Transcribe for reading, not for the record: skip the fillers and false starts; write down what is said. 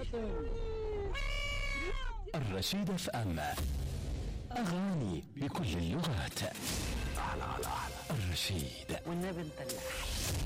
الرشيد اف ام، أغاني بكل اللغات. على الرشيد. والنبي انت اللي